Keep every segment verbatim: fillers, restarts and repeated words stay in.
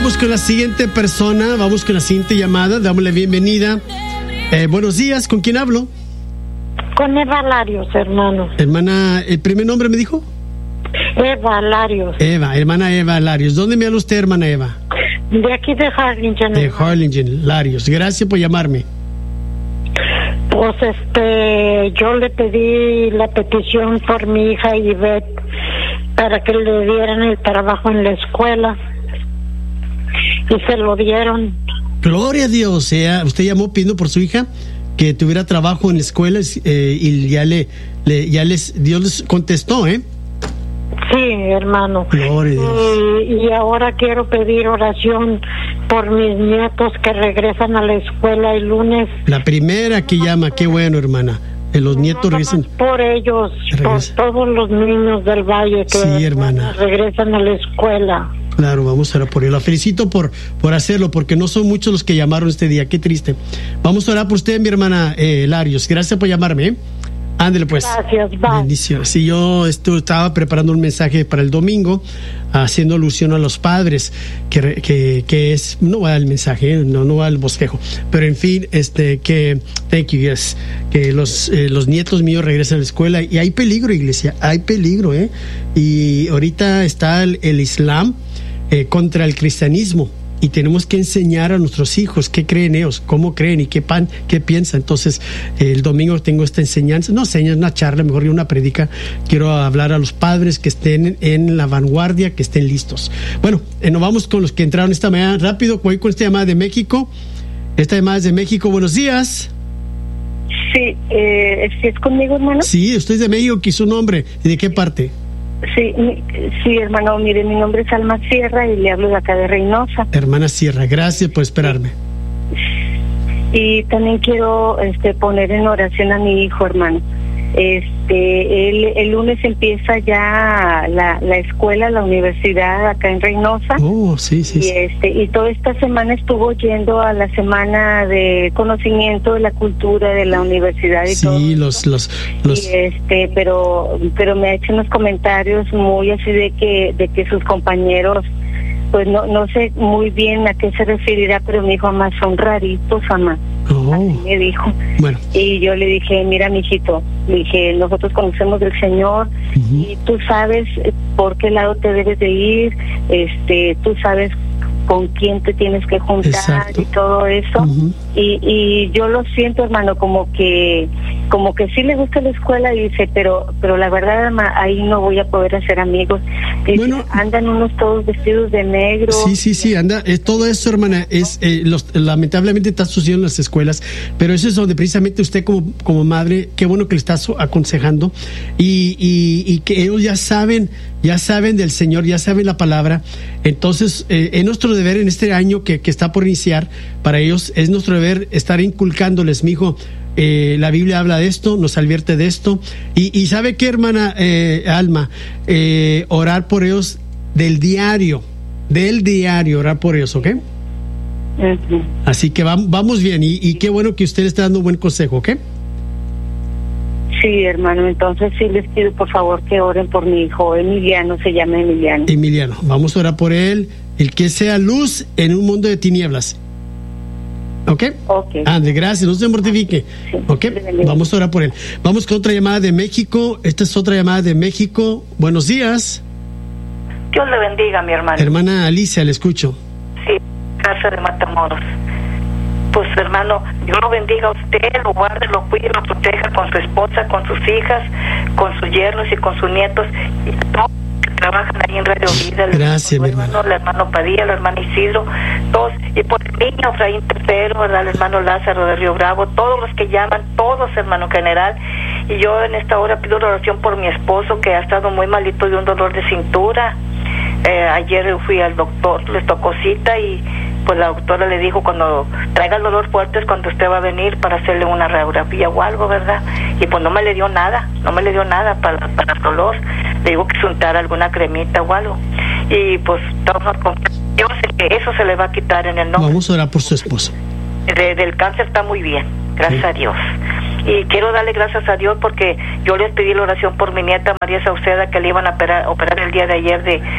vamos con la siguiente persona, vamos con la siguiente llamada, dámosle bienvenida. Eh, buenos días, ¿con quién hablo? Con Eva Larios, hermano. Hermana, ¿el primer nombre me dijo? Eva Larios. Eva, hermana Eva Larios. ¿Dónde me habla usted, hermana Eva? De aquí de Harlingen. De Harlingen, Larios. Gracias por llamarme. Pues este, yo le pedí la petición por mi hija Ivette para que le dieran el trabajo en la escuela y se lo dieron. Gloria a Dios. Eh, usted llamó pidiendo por su hija que tuviera trabajo en la escuela eh, y ya le, le ya les Dios les contestó, ¿eh? Sí, hermano. Gloria a Dios. Y, y ahora quiero pedir oración por mis nietos que regresan a la escuela el lunes. La primera que llama, qué bueno, hermana. Eh, los nietos regresan. Por ellos, Regresa. por todos los niños del valle que sí, hermana. regresan a la escuela. Claro, vamos a orar por él. La felicito por, por hacerlo, porque no son muchos los que llamaron este día. Qué triste. Vamos a orar por usted, mi hermana eh, Larios. Gracias por llamarme, ¿eh? Ándale pues. Gracias, bye. Bendiciones. Sí, yo esto, estaba preparando un mensaje para el domingo, haciendo alusión a los padres, que, que, que es, no va al mensaje, no, no va al bosquejo, pero en fin, este, que, thank you, yes, que los, eh, los nietos míos regresan a la escuela y hay peligro, iglesia, hay peligro, ¿eh? Y ahorita está el, el Islam eh, contra el cristianismo. Y tenemos que enseñar a nuestros hijos qué creen ellos, cómo creen y qué pan, qué piensan. Entonces, eh, el domingo tengo esta enseñanza, no enseñanza, una charla, mejor que una predica. Quiero hablar a los padres que estén en la vanguardia, que estén listos. Bueno, eh, nos vamos con los que entraron esta mañana rápido. Voy con esta llamada de México. Esta llamada es de México. Buenos días. Sí, eh, ¿sí es conmigo, hermano? Sí, usted es de México. ¿Qué es su nombre? ¿Y de qué parte? Sí, sí, hermano, mire, mi nombre es Alma Sierra y le hablo de acá de Reynosa. Hermana Sierra, gracias por esperarme. Y también quiero este, poner en oración a mi hijo, hermano. Este, él, el lunes empieza ya la, la escuela, la universidad acá en Reynosa. Oh, sí, sí. Y sí. este, y toda esta semana estuvo yendo a la semana de conocimiento de la cultura de la universidad y sí, todo. Sí, los, los, los. Y este, pero, pero me ha hecho unos comentarios muy así de que, de que sus compañeros, pues no, no sé muy bien a qué se referirá, pero me dijo, mamá, son raritos, mamá. Oh. Así me dijo. Bueno. Y yo le dije, mira, mijito, le dije, nosotros conocemos del Señor uh-huh. y tú sabes por qué lado te debes de ir, este, tú sabes con quién te tienes que juntar. Exacto. Y todo eso. Uh-huh. Y, y yo lo siento, hermano, como que como que sí le gusta la escuela y dice, pero pero la verdad, ama, ahí no voy a poder hacer amigos. Dice, bueno, andan unos todos vestidos de negro. Sí, sí, sí, anda, eh, todo eso, hermana, es eh, los, lamentablemente está sucediendo en las escuelas, pero eso es donde precisamente usted como, como madre, qué bueno que le está aconsejando y, y, y que ellos ya saben, ya saben del Señor, ya saben la palabra. Entonces, eh, es nuestro deber en este año que, que está por iniciar, para ellos es nuestro deber estar inculcándoles, mijo, eh, la Biblia habla de esto, nos advierte de esto, y, y ¿sabe qué, hermana eh, Alma? Eh, orar por ellos del diario, del diario, orar por ellos, ¿ok? Uh-huh. Así que va, vamos bien, y, y qué bueno que usted le está dando un buen consejo, ¿ok? Sí, hermano, entonces sí les pido por favor que oren por mi hijo Emiliano, se llama Emiliano. Emiliano, vamos a orar por él, el que sea luz en un mundo de tinieblas. ¿Ok? Ok. Ande, gracias, no se mortifique. Sí, ok, vamos a orar por él. Vamos con otra llamada de México. Esta es otra llamada de México. Buenos días. Dios le bendiga, mi hermano. Hermana Alicia, le escucho. Sí, casa de Matamoros. Pues, hermano, Dios lo bendiga a usted, lo guarde, lo cuide, lo proteja con su esposa, con sus hijas, con sus yernos y con sus nietos y todos que trabajan ahí en Radio Vida. Gracias, mi hermano. El hermano Padilla, el hermano Isidro, todos, y por el niño Efraín Tercero, ¿verdad? El hermano Lázaro de Río Bravo, todos los que llaman, todos, hermano general. Y yo en esta hora pido la oración por mi esposo, que ha estado muy malito de un dolor de cintura. Eh, ayer fui al doctor, les tocó cita y pues la doctora le dijo, cuando traiga el dolor fuerte es cuando usted va a venir para hacerle una radiografía o algo, ¿verdad? Y pues no me le dio nada, no me le dio nada para, para el dolor. Le digo que se untara alguna cremita o algo. Y pues todos nos confiamos. Yo sé que eso se le va a quitar en el nombre. Vamos a orar por su esposo. De, del cáncer está muy bien, gracias sí. a Dios. Y quiero darle gracias a Dios porque yo les pedí la oración por mi nieta María Sauceda, que le iban a operar, operar el día de ayer de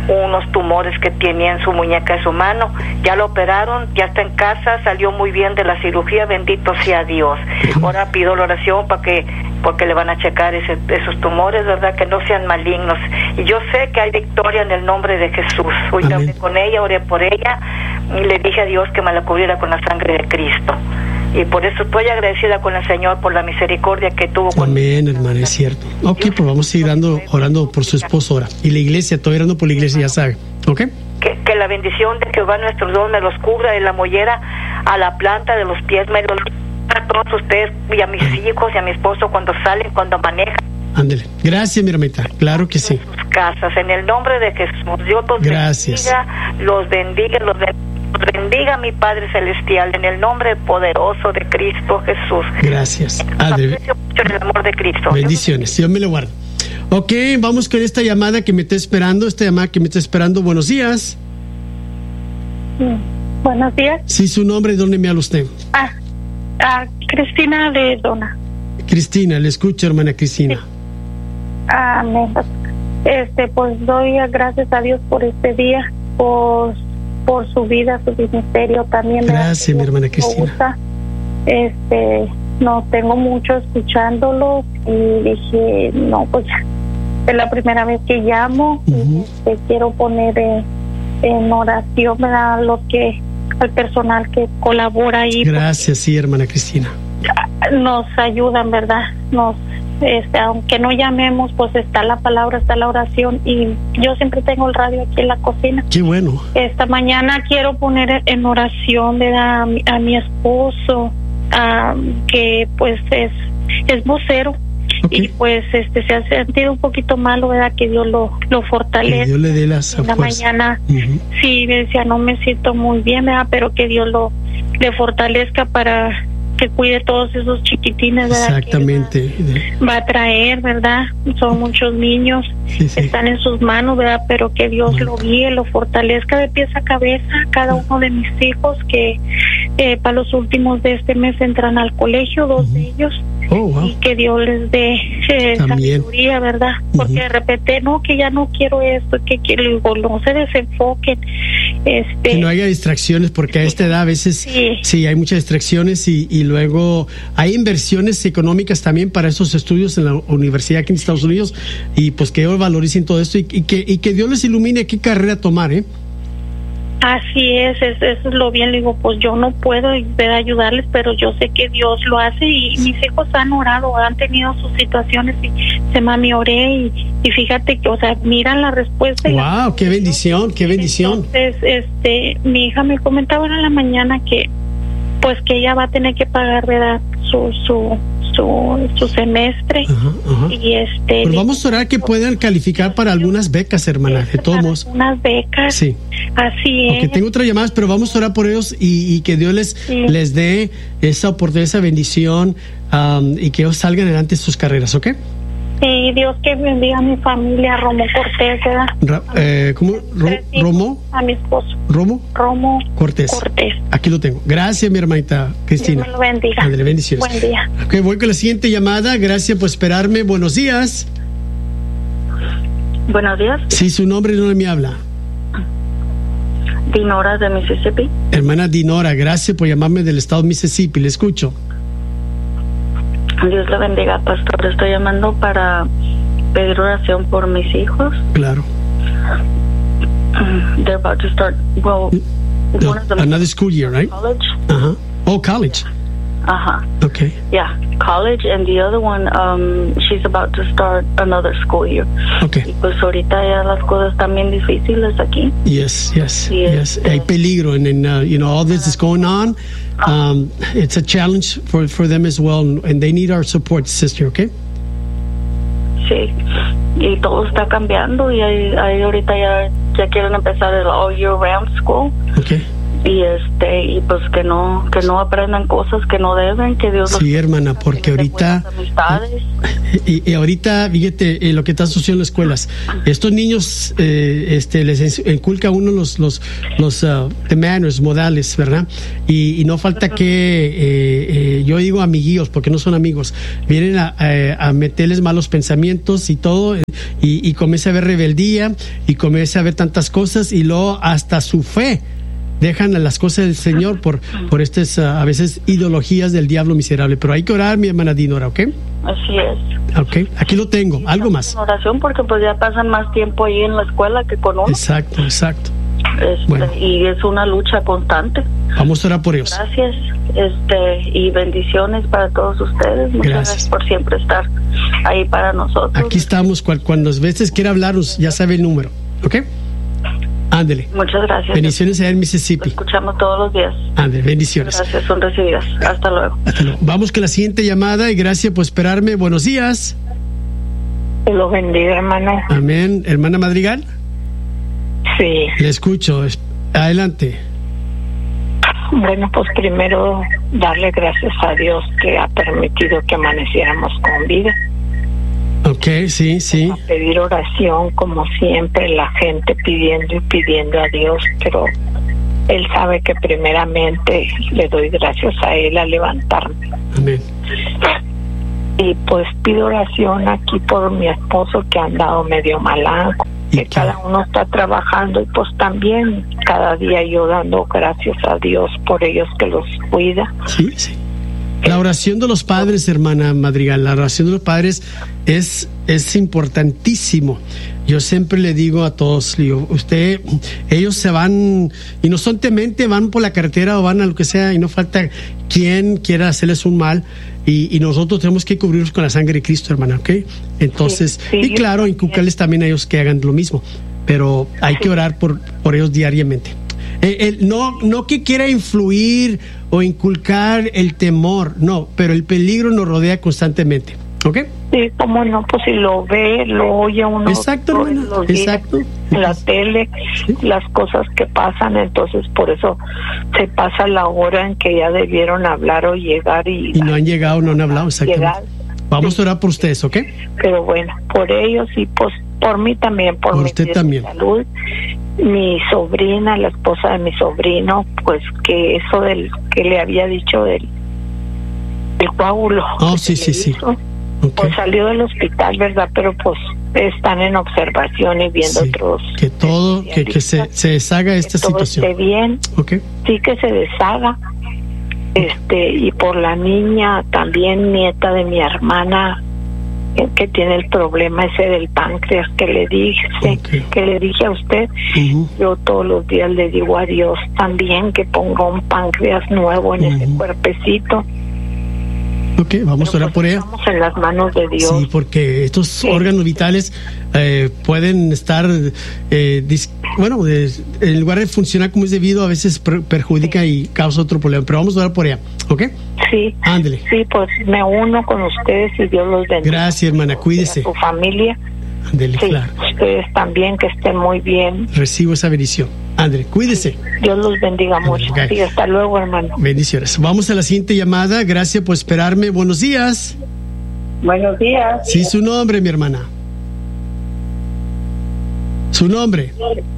unos tumores que tenía en su muñeca de su mano. Ya lo operaron, ya está en casa, salió muy bien de la cirugía, bendito sea Dios. Ahora pido la oración para que, porque le van a checar ese, esos tumores, ¿verdad? Que no sean malignos. Y yo sé que hay victoria en el nombre de Jesús. Hoy hablé con ella, oré por ella y le dije a Dios que me la cubriera con la sangre de Cristo. Y por eso estoy agradecida con el Señor por la misericordia que tuvo con Amén, hermana, es cierto. Ok, pues vamos a seguir orando, orando por su esposo ahora. Y la iglesia, estoy orando por la iglesia, ya sabe. Ok. Que, que la bendición de Jehová nuestro Dios me los cubra de la mollera a la planta de los pies, me los a todos ustedes y a mis hijos y a mi esposo cuando salen, cuando manejan. Ándele. Gracias, mi hermanita. Claro que sí. En sus casas, en el nombre de Jesús, Dios los Gracias. bendiga, los bendiga, los bendiga. Bendiga mi Padre Celestial en el nombre poderoso de Cristo Jesús. Gracias. Aprecio mucho el amor de Cristo. Bendiciones. Dios me lo guarde. Ok, vamos con esta llamada que me está esperando. Esta llamada que me está esperando. Buenos días. Mm, buenos días. Sí, su nombre, ¿dónde me habla usted? Ah, ah Cristina de Dona. Cristina, le escucho, hermana Cristina. Sí. Amén. Este, pues doy gracias a Dios por este día, por por su vida, su ministerio también. Gracias, mi hermana Cristina. Gusta. Este, no tengo mucho escuchándolo y dije, no, pues es la primera vez que llamo. Uh-huh. y, este, quiero poner en, en oración, ¿verdad? Lo que al personal que colabora ahí. Gracias, sí, hermana Cristina. Nos ayudan, ¿verdad? Nos Este, aunque no llamemos, pues está la palabra, está la oración, y yo siempre tengo el radio aquí en la cocina. Qué bueno. Esta mañana quiero poner en oración, ¿verdad? A mi, a mi esposo, a, que pues es es vocero. Okay. Y pues este se ha sentido un poquito malo, ¿verdad? Que Dios lo, lo fortalezca. Que Dios le dé las en la fuerza. Mañana, uh-huh. sí, decía, no me siento muy bien, ¿verdad? Pero que Dios lo le fortalezca para que cuide todos esos chiquitines, ¿verdad? Exactamente. Va, va a traer, ¿verdad? Son muchos niños, sí, sí. están en sus manos, ¿verdad? Pero que Dios bueno. lo guíe, lo fortalezca de pies a cabeza. Cada uno de mis hijos que eh, para los últimos de este mes entran al colegio, dos uh-huh. de ellos. Oh, wow. Y que Dios les dé eh, sabiduría, ¿verdad? Porque uh-huh. de repente, no, que ya no quiero esto, que quiero, digo, no se desenfoquen. Este, que no haya distracciones, porque a esta edad a veces sí, sí hay muchas distracciones y, y luego hay inversiones económicas también para esos estudios en la universidad aquí en Estados Unidos, y pues que ellos valoricen todo esto y, y, que, y que Dios les ilumine qué carrera tomar, ¿eh? Así es, es, eso es lo bien, le digo, pues yo no puedo ver, ayudarles, pero yo sé que Dios lo hace, y mis hijos han orado, han tenido sus situaciones, y se mami oré, y, y fíjate que, o sea, miran la respuesta. ¡Wow! ¡Qué bendición, qué bendición! Entonces, este, mi hija me comentaba en la mañana que, pues que ella va a tener que pagar, ¿verdad? Su, su, su, su semestre. Ajá, ajá. Y este. Pero vamos a orar que puedan calificar para algunas becas, hermana, de todos modos. Unas becas. Sí. Así es. Porque tengo otras llamadas, pero vamos a orar por ellos y, y que Dios les, sí. les dé esa oportunidad, esa bendición, um, y que ellos salgan adelante en sus carreras, ¿ok? Sí, Dios que bendiga a mi familia, Romo Cortés, ¿verdad? Ra, eh, ¿Cómo? Ro, ¿Romo? A mi esposo. ¿Romo? Romo Cortés. Cortés. Aquí lo tengo. Gracias, mi hermanita Cristina. Dios me lo bendiga. Andale, bendiciones. Buen día. Ok, voy con la siguiente llamada. Gracias por esperarme. Buenos días. Buenos días. Sí, su nombre no me habla. Dinora de Mississippi. Hermana Dinora, gracias por llamarme del estado de Mississippi. Le escucho. Dios le bendiga, pastor. Estoy llamando para pedir oración por mis hijos. Claro. They're about to start, well, no, one of them another school year, right? College. Uh-huh. Oh, college. Uh-huh. Okay. Yeah, college, and the other one, um, she's about to start another school year. Okay. Y pues ahorita ya las cosas están bien difíciles aquí. Yes, yes, yes. yes. Hay peligro, and, and uh, you know, all this is going on. Um, it's a challenge for, for them as well, and they need our support, sister, okay? Sí, y todo está cambiando, y ahí, ahí ahorita ya, ya quieren empezar el all year round school. Okay. y este y pues que no que no aprendan cosas que no deben, que Dios sí, hermana, porque ahorita y, y ahorita fíjate eh, lo que está sucediendo en las escuelas. Estos niños eh, este les inculca a uno los los los uh, the manners, modales, ¿verdad? Y, y no falta que eh, eh, yo digo amiguillos, porque no son amigos, vienen a, a, a meterles malos pensamientos y todo, y, y comienza a haber rebeldía y comienza a haber tantas cosas, y luego hasta su fe dejan a las cosas del Señor por, por estas uh, a veces ideologías del diablo miserable. Pero hay que orar, mi hermana Dinora, ¿ok? Así es. Ok, aquí lo tengo. Sí, algo más. Oración, porque pues ya pasan más tiempo ahí en la escuela que con uno. Exacto, exacto. Este, bueno. Y es una lucha constante. Vamos a orar por ellos. Gracias, este, y bendiciones para todos ustedes. Muchas gracias, gracias por siempre estar ahí para nosotros. Aquí estamos, cual, cuando a veces quiera hablarnos, ya sabe el número, ¿ok? Ándele. Muchas gracias. Bendiciones allá en Mississippi. Lo escuchamos todos los días. Ándele, bendiciones. Gracias, son recibidas. Hasta luego. Hasta luego. Vamos con la siguiente llamada y gracias por esperarme. Buenos días. Que lo bendiga, hermano. Amén. ¿Hermana Madrigal? Sí. Le escucho. Adelante. Bueno, pues primero darle gracias a Dios que ha permitido que amaneciéramos con vida. Ok, sí, sí. A pedir oración, como siempre, la gente pidiendo y pidiendo a Dios, pero Él sabe que primeramente le doy gracias a Él a levantarme. Amén. Y pues pido oración aquí por mi esposo, que ha andado medio malanco, que cada uno está trabajando, y pues también cada día yo dando gracias a Dios por ellos, que los cuida. Sí, sí. La oración de los padres, hermana Madrigal, la oración de los padres es, es importantísimo. Yo siempre le digo a todos, digo, usted, ellos se van inocentemente, van por la carretera o van a lo que sea, y no falta quien quiera hacerles un mal, y, y nosotros tenemos que cubrirlos con la sangre de Cristo, hermana, ¿ok? Entonces, sí, sí, y claro, inculcarles también a ellos que hagan lo mismo, pero hay sí. que orar por, por ellos diariamente. Eh, eh, no, no que quiera influir o inculcar el temor, no, pero el peligro nos rodea constantemente, ¿ok? Sí, cómo no, pues si lo ve, lo oye uno. Exacto, hermano, los exacto. Días, en la tele, sí. las cosas que pasan, entonces por eso se pasa la hora en que ya debieron hablar o llegar y... Y no han llegado, no han hablado, exactamente. Llegar. Vamos sí. a orar por ustedes, ¿ok? Pero bueno, por ellos y pues por mí también, por, por mi usted también. Salud. Mi sobrina, la esposa de mi sobrino, pues que eso del que le había dicho del, del coágulo. Oh, sí, sí, sí. Okay. Pues salió del hospital, ¿verdad? Pero pues están en observación y viendo sí, otros. Que todo, que, que se, se deshaga esta que todo situación. Esté bien. Okay. Sí, que se deshaga. Este, y por la niña, también nieta de mi hermana, que tiene el problema ese del páncreas que le dije, okay. que le dije a usted. Uh-huh. Yo todos los días le digo a Dios también que ponga un páncreas nuevo en uh-huh. ese cuerpecito. Ok, vamos Pero a orar pues por ella. Estamos en las manos de Dios. Sí, porque estos sí. órganos vitales eh, pueden estar, eh, dis- bueno, de, en lugar de funcionar como es debido, a veces per- perjudica sí. y causa otro problema. Pero vamos a orar por ella, ¿ok? Sí. Ándele. Sí, pues me uno con ustedes y Dios los bendiga. Gracias, hermana, cuídese. A su familia. Ándele, sí, claro. Ustedes también, que estén muy bien. Recibo esa bendición. Ándele, cuídese. Dios los bendiga Ándele, mucho. Okay. Sí, hasta luego, hermano. Bendiciones. Vamos a la siguiente llamada. Gracias por esperarme. Buenos días. Buenos días. Sí, su nombre, mi hermana. Su nombre.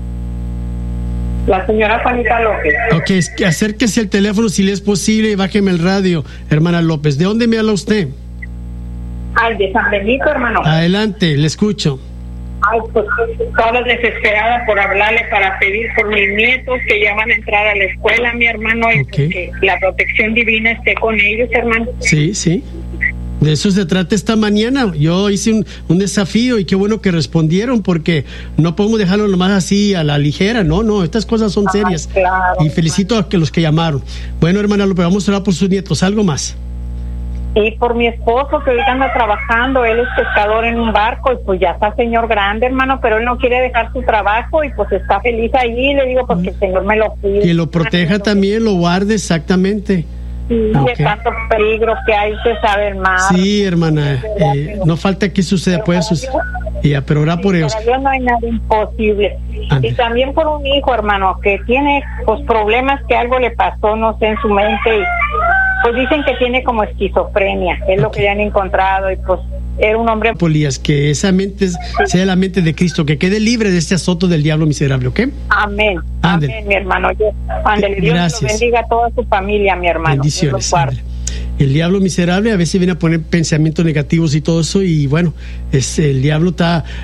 La señora Juanita López. Ok, acérquese al teléfono si le es posible y bájeme el radio, hermana López. ¿De dónde me habla usted? Ay, de San Benito, hermano. Adelante, le escucho. Ay, pues toda desesperada por hablarle para pedir por mis nietos que ya van a entrar a la escuela, mi hermano, y okay. que la protección divina esté con ellos, hermano. Sí, sí. De eso se trata esta mañana. Yo hice un, un desafío y qué bueno que respondieron, porque no podemos dejarlo nomás así a la ligera. No, no, estas cosas son serias. Ay, claro, y felicito hermano. a los que llamaron. Bueno, hermana López, vamos a hablar por sus nietos. ¿Algo más? Y por mi esposo, que ahorita anda trabajando, él es pescador en un barco, y pues ya está señor grande, hermano, pero él no quiere dejar su trabajo y pues está feliz allí, le digo, porque el Señor me lo pide. Que lo proteja también, lo guarde, exactamente. Sí, okay. De tanto peligro que hay, usted sabe, el mar. Sí, hermana, eh, no falta que suceda, puede suceder. Ya, pero ora por ellos. Para Dios no hay nada imposible. Ande. Y también por un hijo, hermano, que tiene pues problemas, que algo le pasó, no sé, en su mente. Y, pues dicen que tiene como esquizofrenia, es okay. Lo que ya han encontrado. Y pues era un hombre... Polías, que esa mente sea la mente de Cristo, que quede libre de este azoto del diablo miserable, ¿ok? Amén. Ándale. Amén, mi hermano. Yo, ándale, Dios lo bendiga a toda su familia, mi hermano. Bendiciones. El diablo miserable a veces viene a poner pensamientos negativos y todo eso, y bueno, es, el diablo está